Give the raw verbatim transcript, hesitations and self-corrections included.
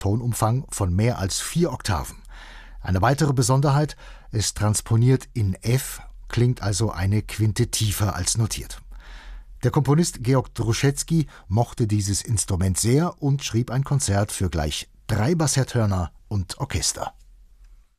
Tonumfang von mehr als vier Oktaven. Eine weitere Besonderheit: Es transponiert in F, klingt also eine Quinte tiefer als notiert. Der Komponist Georg Druschetsky mochte dieses Instrument sehr und schrieb ein Konzert für gleich drei Bassetthörner und Orchester.